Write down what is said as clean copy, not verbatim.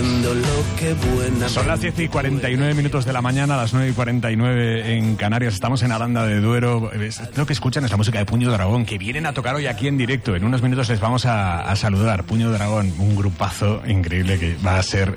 haciendo lo que buena. Son las 10:49 de la mañana, las 9:49 en Canarias. Estamos en Aranda de Duero. Lo que escuchan es la música de Puño Dragón, que vienen a tocar hoy aquí en directo. En unos minutos les vamos a saludar. Puño Dragón, un grupazo increíble que va a ser